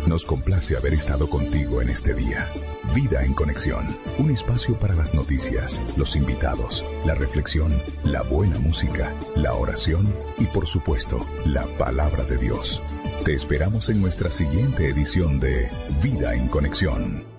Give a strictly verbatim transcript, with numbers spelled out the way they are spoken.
Nos complace haber estado contigo en este día. Vida en Conexión, un espacio para las noticias, los invitados, la reflexión, la buena música, la oración y por supuesto, la palabra de Dios. Te esperamos en nuestra siguiente edición de Vida en Conexión.